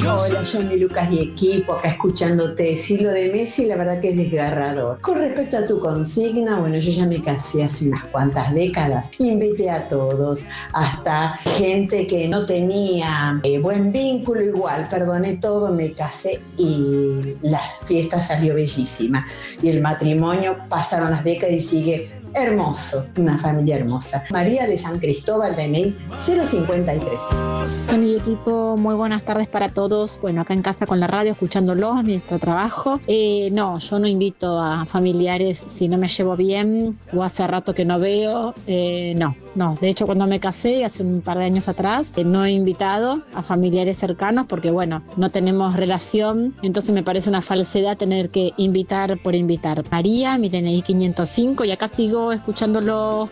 Hola, Johnny, Lucas y equipo, acá escuchándote. Sí, lo de Messi la verdad que es desgarrador. Con respecto a tu consigna, bueno, yo ya me casé hace unas cuantas décadas. Invité a todos, hasta gente que no tenía buen vínculo, igual, perdoné todo, me casé y la fiesta salió bellísima. Y el matrimonio, pasaron las décadas y sigue hermoso, una familia hermosa. María de San Cristóbal, DNI 053. Bueno, y equipo, muy buenas tardes para todos. Bueno, acá en casa con la radio, escuchándolos mientras trabajo. No, yo no invito a familiares si no me llevo bien o hace rato que no veo. No. De hecho, cuando me casé, hace un par de años atrás, no he invitado a familiares cercanos porque, bueno, no tenemos relación. Entonces me parece una falsedad tener que invitar por invitar. María, mi DNI 505, y acá sigo escuchándolo.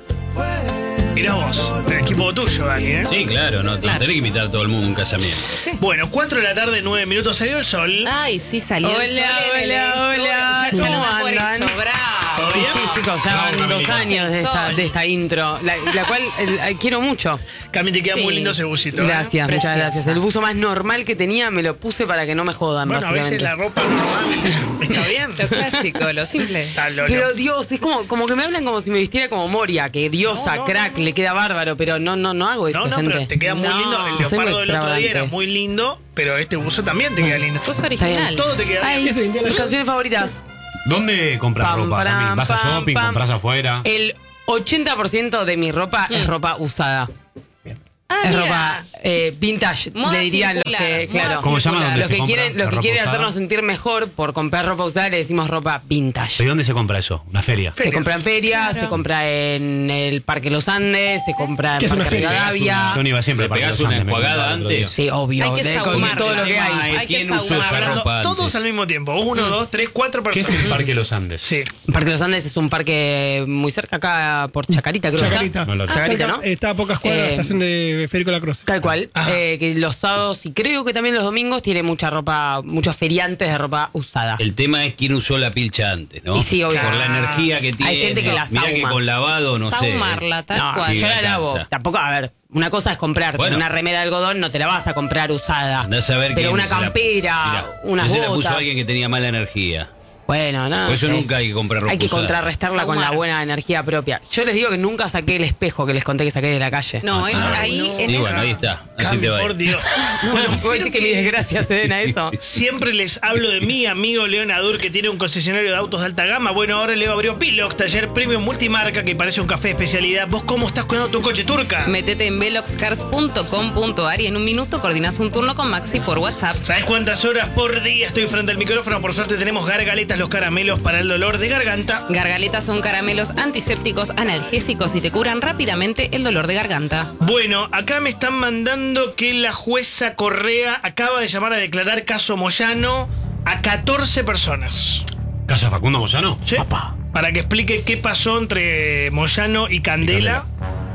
Mirá vos, el equipo tuyo, Dani, ¿eh? Sí, claro, no tenés que invitar a todo el mundo a un casamiento. Sí. Bueno, 4 de la tarde, 9 minutos, salió el sol. Ay, sí, salió el sol. Hola. Ya ¿Cómo lo da por andan? hecho, bravo. ¿Todo bien? Sí, chicos, ya van 2 años de esta intro, la cual quiero mucho. Cami, te queda muy lindo ese busito. Gracias, Preciosa. muchas gracias. El buzo más normal que tenía me lo puse para que no me jodan, Bueno, a básicamente. veces la ropa normal está bien. Lo clásico, lo simple. Está Lolo. Pero Dios, es como que me hablan como si me vistiera como Moria, que diosa, No, crack, no. le queda bárbaro, pero no hago eso, No, gente. pero te queda muy No, lindo. El soy muy leopardo del otro día era extravagante. muy lindo, pero este buzo también te queda lindo. Sos original. Todo te queda Ay, bien. mis canciones favoritas. ¿Dónde compras Pam, ropa? param, También? ¿Vas a pam, shopping? pam. ¿Compras afuera? El 80% de mi ropa es ropa usada. Ah, Es mira. ropa vintage, Moda le dirían los circular, que, moda claro. ¿Cómo se llama circular. donde Los se que compra quieren, la los que ropa quieren usada? hacernos sentir mejor por comprar ropa usada le decimos ropa vintage. ¿De dónde se compra eso? ¿Una feria? Se compra en ferias, Claro. se compra en el Parque Los Andes, se compra ¿Qué en es una Parque feria? Rivadavia. Yo no iba siempre ¿Le para pegás Los una Andes, me enjuagada contaba el otro día. antes? Sí, obvio, Hay que con sahumarla. todo lo que hay. Hay que ¿Quién usó esa sahumarla. ropa Todos antes? al mismo tiempo. 1, 2, 3, 4 ¿Qué es personas. el Parque Los Andes? Sí. Parque Los Andes es un parque muy cerca acá por Chacarita, creo que Chacarita. está. No lo- Chacarita, Cerca, ¿no? está a pocas cuadras de la estación de Federico Lacroze. Tal cual. Que los sábados y creo que también los domingos tiene mucha ropa, muchos feriantes de ropa usada. El tema es quién usó la pilcha antes, ¿no? Y sí, obvio. Por la energía que tiene. gente que la Mirá que sahuma. con lavado, no sé. Sahumarla, tal No, cual. yo la alcanza. lavo. Tampoco, a ver, una cosa es comprarte Bueno. una remera de algodón, no te la vas a comprar usada. Andás a ver Pero quién una se la- campera, Mirá, unas ese la puso botas. alguien que tenía mala energía. Bueno, no. Por eso sé. nunca hay que comprar ropa Hay que usada. contrarrestarla con la Sahumar. buena energía propia. Yo les digo que nunca saqué el espejo que les conté que saqué de la calle. No, es ahí en Y esa. bueno, ahí está. Así Cami, te va. a ir. por Dios. Bueno, Bueno, ¿puedo decir que mi desgracia se den a eso? siempre les hablo de mi amigo León Adur, que tiene un concesionario de autos de alta gama. Bueno, ahora Leo abrió Pilox, taller premium multimarca, que parece un café de especialidad. ¿Vos cómo estás cuidando tu coche, turca? Métete en veloxcars.com.ar y en un minuto coordinás un turno con Maxi por WhatsApp. ¿Sabes cuántas horas por día estoy frente al micrófono? Por suerte tenemos Gargaletas, los caramelos para el dolor de garganta. Gargaletas son caramelos antisépticos, analgésicos y te curan rápidamente el dolor de garganta. Bueno, acá me están mandando que la jueza Correa acaba de llamar a declarar caso Moyano a 14 personas. ¿Caso de Facundo Moyano? ¿Sí? Para que explique qué pasó entre Moyano y Candela.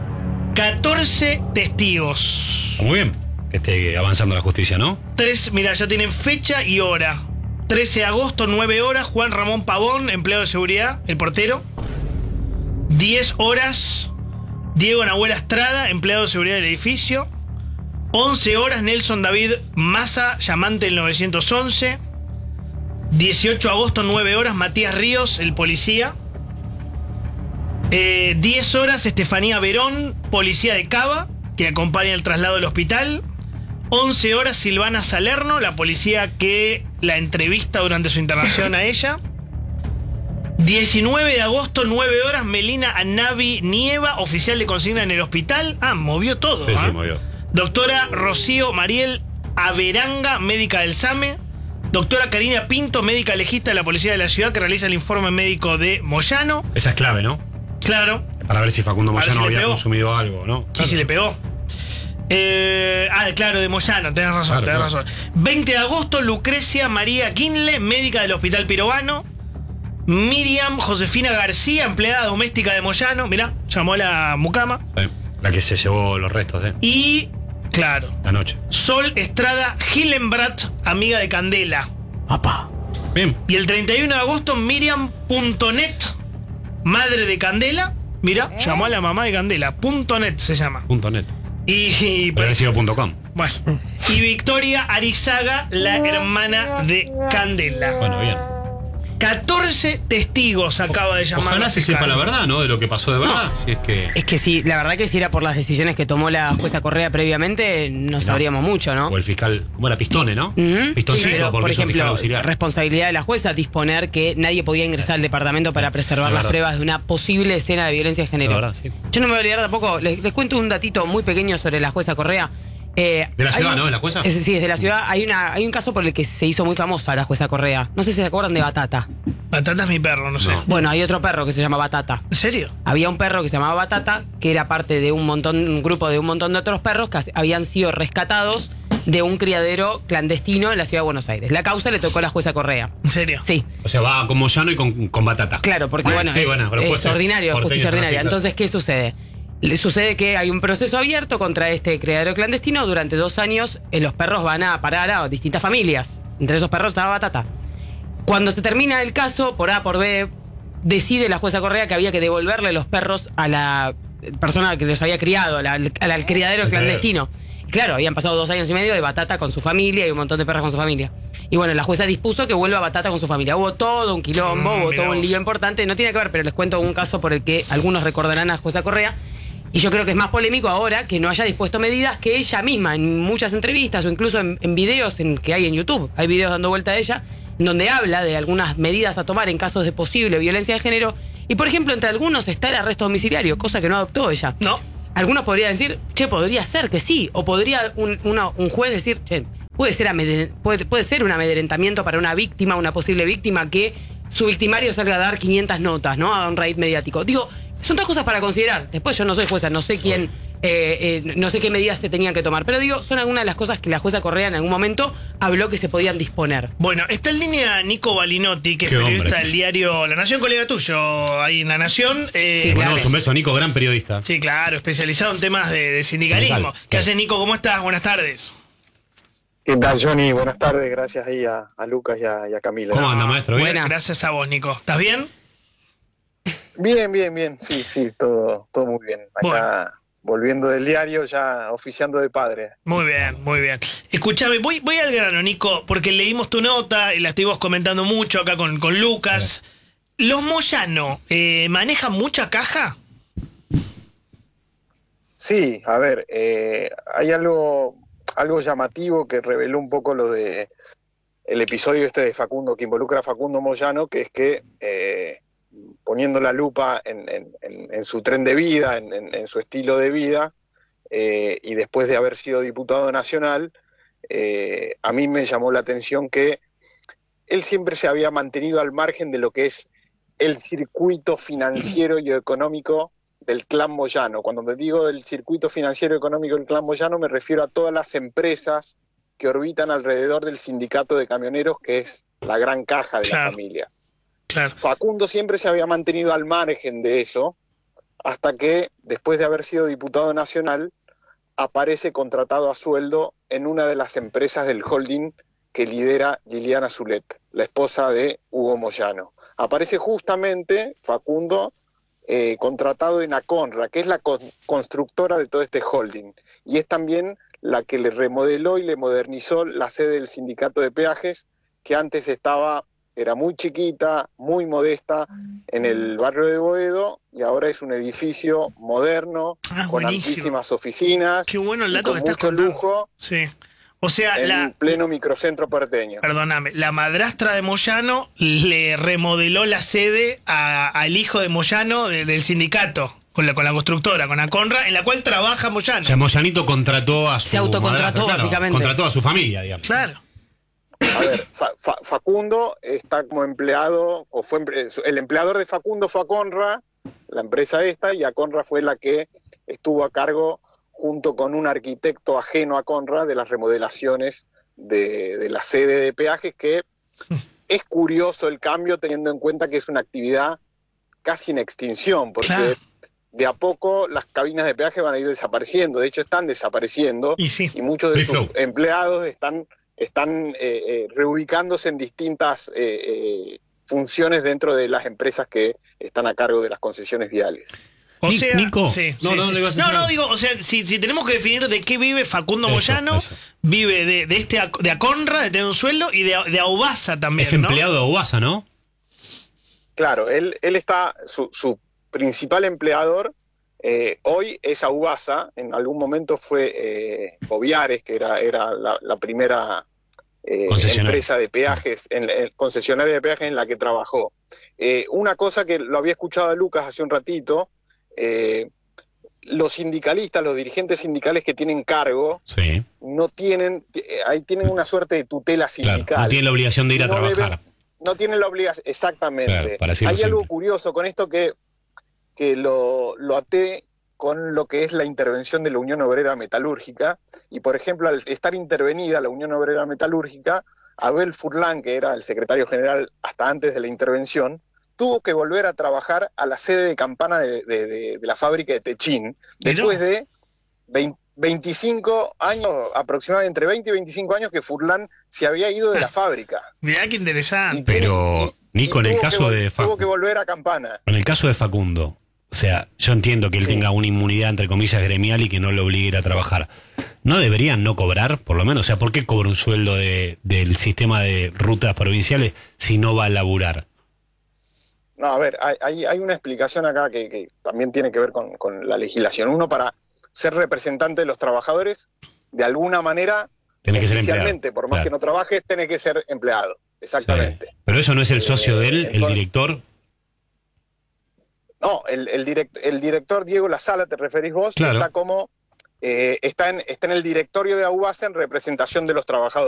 14 testigos. Muy bien. Que esté avanzando la justicia, ¿no? Mira, ya tienen fecha y hora. 13 de agosto, 9 horas, Juan Ramón Pavón, empleado de seguridad, el portero. 10 horas, Diego Nahuel Estrada, empleado de seguridad del edificio. 11 horas, Nelson David Massa, llamante del 911. 18 de agosto, 9 horas, Matías Ríos, el policía. 10 horas, Estefanía Verón, policía de Cava, que acompaña el traslado del hospital. 11 horas, Silvana Salerno, la policía que la entrevista durante su internación a ella. 19 de agosto, 9 horas, Melina Anavi Nieva, oficial de consigna en el hospital. Ah, movió todo. Sí, ¿ah? sí, movió. Doctora Rocío Mariel Averanga, médica del SAME. Doctora Karina Pinto, médica legista de la Policía de la Ciudad, que realiza el informe médico de Moyano. Esa es clave, ¿no? Claro. Para ver si Facundo A ver Moyano si le había pegó. consumido algo, ¿no? Y si le pegó. Claro, de Moyano, tenés razón, Claro, tenés claro. razón. 20 de agosto, Lucrecia María Quinle, médica del Hospital Pirovano. Miriam Josefina García, empleada doméstica de Moyano. Mirá, llamó a la mucama. Sí. La que se llevó los restos de Y, claro, la noche. Sol Estrada Hillenbrat, amiga de Candela. Bien. Y el 31 de agosto, Miriam.net, madre de Candela. Mirá, llamó a la mamá de Candela. .net se llama. .net. Y Pero pues, ha sido .com. Bueno. Y Victoria Arizaga, la hermana de Candela. Bueno, bien. 14 testigos acaba de llamar. Ojalá se sepa la verdad, ¿no? De lo que pasó de verdad. Si es que. Es que sí, la verdad que si era por las decisiones que tomó la jueza Correa previamente, no sabríamos mucho, ¿no? O el fiscal, ¿cómo era? Pistone, ¿no? Ujú. Pistoncito, Sí, pero, porque por es un fiscal ejemplo, auxiliar. responsabilidad de la jueza disponer que nadie podía ingresar al departamento para preservar La las verdad. pruebas de una posible escena de violencia de género. La verdad, sí. Yo no me voy a olvidar tampoco, les cuento un datito muy pequeño sobre la jueza Correa. De la ciudad, hay- ¿no? ¿De la jueza? Sí, es de la ciudad. Hay un caso por el que se hizo muy famosa la jueza Correa. No sé si se acuerdan de Batata. Batata es mi perro, no sé. No. Bueno, hay otro perro que se llama Batata. ¿En serio? Había un perro que se llamaba Batata, que era parte de un grupo de un montón de otros perros que habían sido rescatados de un criadero clandestino en la ciudad de Buenos Aires. La causa le tocó a la jueza Correa. ¿En serio? Sí, O sea, va con Moyano y con Batata. claro, porque bueno, Sí, es, bueno, pero es jueces ordinario, porteños justicia están ordinaria. así, claro. Entonces, ¿qué sucede? Le sucede que hay un proceso abierto contra este criadero clandestino. Durante 2 años los perros van a parar a distintas familias. Entre esos perros estaba Batata. Cuando se termina el caso, por A, por B, decide la jueza Correa que había que devolverle los perros a la persona que los había criado, al criadero clandestino. Y claro, habían pasado 2 años y medio de Batata con su familia y un montón de perros con su familia. Y bueno, la jueza dispuso que vuelva Batata con su familia. Hubo todo un quilombo, hubo mirá todo un vos. lío importante. No tiene que ver, pero les cuento un caso por el que algunos recordarán a la jueza Correa. Y yo creo que es más polémico ahora que no haya dispuesto medidas que ella misma, en muchas entrevistas o incluso en videos que hay en YouTube, hay videos dando vuelta a ella, donde habla de algunas medidas a tomar en casos de posible violencia de género. Y por ejemplo, entre algunos está el arresto domiciliario, cosa que no adoptó ella. No. Algunos podrían decir, che, podría ser que sí. O podría un juez decir, che, puede ser un amedrentamiento para una víctima, una posible víctima, que su victimario salga a dar 500 notas, ¿no? A un raid mediático. Digo, son todas cosas para considerar. Después yo no soy jueza, no sé quién, no sé qué medidas se tenían que tomar. Pero digo, son algunas de las cosas que la jueza Correa en algún momento habló que se podían disponer. Bueno, está en línea Nico Balinotti, que es Qué periodista hombre. del diario La Nación, colega tuyo ahí en La Nación. Sí, Le claro. mandamos un beso a Nico, gran periodista. Sí, claro, especializado en temas de sindicalismo. Sindical. ¿Qué haces, Nico? ¿Cómo estás? Buenas tardes. ¿Qué tal, Johnny? Buenas tardes, gracias ahí a Lucas y a Camila. ¿Cómo anda, maestro? ¿Bien? Buenas. Gracias a vos, Nico. ¿Estás bien? Bien. Sí, todo muy bien. Acá Bueno. volviendo del diario, ya oficiando de padre. Muy bien, muy bien. Escuchame, voy al grano, Nico, porque leímos tu nota y la estuvimos comentando mucho acá con Lucas. ¿Los Moyano manejan mucha caja? Sí, a ver, hay algo llamativo que reveló un poco lo de el episodio este de Facundo, que involucra a Facundo Moyano, que es que poniendo la lupa en su tren de vida, en su estilo de vida, y después de haber sido diputado nacional, a mí me llamó la atención que él siempre se había mantenido al margen de lo que es el circuito financiero y económico del clan Moyano. Cuando me digo del circuito financiero y económico del clan Moyano, me refiero a todas las empresas que orbitan alrededor del sindicato de camioneros, que es la gran caja de la Claro. familia. Claro. Facundo siempre se había mantenido al margen de eso, hasta que, después de haber sido diputado nacional, aparece contratado a sueldo en una de las empresas del holding que lidera Liliana Zulet, la esposa de Hugo Moyano. Aparece justamente Facundo contratado en Aconra, que es la constructora de todo este holding, y es también la que le remodeló y le modernizó la sede del sindicato de peajes, que antes era muy chiquita, muy modesta, en el barrio de Boedo, y ahora es un edificio moderno, con buenísimo. altísimas oficinas, Qué bueno el y dato con que estás mucho contando. lujo, Sí. O sea, en pleno microcentro porteño. Perdóname, la madrastra de Moyano le remodeló la sede al hijo de Moyano del sindicato, con la constructora, con Aconra, en la cual trabaja Moyano. O sea, Moyanito contrató a su. Se autocontrató, madrastra, básicamente. Contrató a su familia, digamos. Claro. A ver, Facundo está como empleado, o fue el empleador de Facundo fue Aconra, la empresa esta, y Aconra fue la que estuvo a cargo, junto con un arquitecto ajeno a Aconra, de las remodelaciones de la sede de peajes, que es curioso el cambio teniendo en cuenta que es una actividad casi en extinción, porque Claro. de a poco las cabinas de peaje van a ir desapareciendo, de hecho están desapareciendo, Y sí. y muchos de Free sus flow. empleados están reubicándose en distintas funciones dentro de las empresas que están a cargo de las concesiones viales. O sea, Nico. sí, No, sí, no, sí. le ibas a decir No, algo. digo, o sea, si tenemos que definir de qué vive Facundo Eso, Moyano, eso. vive de Aconra, de tener un sueldo, y de Aubasa también, Es ¿no? empleado de Obasa, ¿no? Claro, él está, su principal empleador hoy es Aubasa, en algún momento fue Boviares, que era la primera Concesionaria. empresa de peajes, concesionaria de peajes en la que trabajó. Una cosa que lo había escuchado a Lucas hace un ratito, los sindicalistas, los dirigentes sindicales que tienen cargo, Sí. no tienen, ahí tienen una suerte de tutela sindical. Claro, no tiene la obligación de ir a No trabajar. no tienen la obligación, exactamente. Claro, para decirlo Hay algo simple. curioso con esto que lo até con lo que es la intervención de la Unión Obrera Metalúrgica, y por ejemplo, al estar intervenida la Unión Obrera Metalúrgica, Abel Furlan, que era el secretario general hasta antes de la intervención, tuvo que volver a trabajar a la sede de campana de la fábrica de Techín, después de 25 años, aproximadamente entre 20 y 25 años que Furlan se había ido de la fábrica. Mirá qué interesante. Pero, Nico, en el caso de tuvo que volver a campana. En el caso de Facundo, o sea, yo entiendo que él tenga una inmunidad, entre comillas, gremial y que no lo obligue a ir a trabajar. ¿No deberían no cobrar, por lo menos? O sea, ¿por qué cobra un sueldo del sistema de rutas provinciales si no va a laburar? No, a ver, hay una explicación acá que también tiene que ver con la legislación. Uno, para ser representante de los trabajadores, de alguna manera, Tenés que ser empleado. oficialmente, por más Claro. que no trabajes, tenés que ser empleado. Exactamente. Sí. Pero eso no es el socio de él, el entonces- director. No, el director Diego La Sala, te referís vos, Claro. está como está en el directorio de Aubasa en representación de los trabajadores.